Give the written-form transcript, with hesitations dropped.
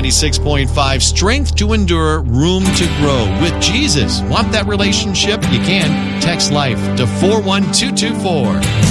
96.5, strength to endure, room to grow with Jesus. Want that relationship? You can. Text LIFE to 41224.